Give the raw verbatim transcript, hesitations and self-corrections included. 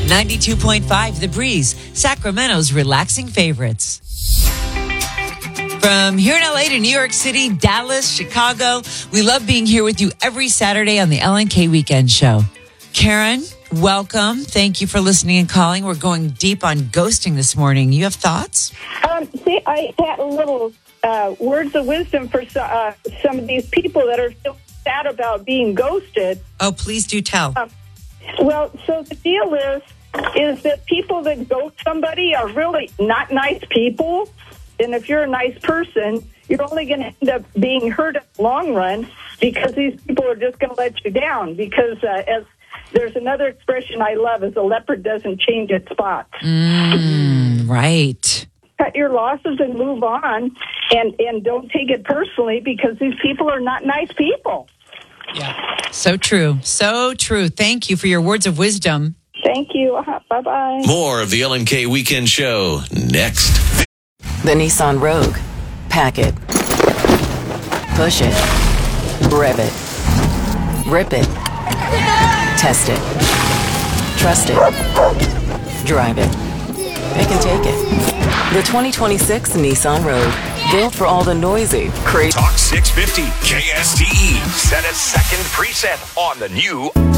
ninety-two point five The Breeze, Sacramento's relaxing favorites. From here in L A to New York City, Dallas, Chicago, we love being here with you every Saturday on the L N K Weekend Show. Karen, welcome. Thank you for listening and calling. We're going deep on ghosting this morning. You have thoughts? Um, see, I had a little uh, words of wisdom for uh, some of these people that are so sad about being ghosted. Oh, please do tell. Um, well, so the deal is, is that people that ghost somebody are really not nice people. And if you're a nice person, you're only going to end up being hurt in the long run because these people are just going to let you down. Because uh, as there's another expression I love is a leopard doesn't change its spots. Mm, right. Cut your losses and move on, and, and don't take it personally because these people are not nice people. Yeah. So true. So true. Thank you for your words of wisdom. Thank you. Uh-huh. Bye-bye. More of the L N K Weekend Show next. The Nissan Rogue. Pack it. Push it. Rev it. Rip it. Test it. Trust it. Drive it. Pick and take it. The twenty twenty-six Nissan Rogue. Built for all the noisy, crazy. Talk six fifty K S T E. Set a second preset on the new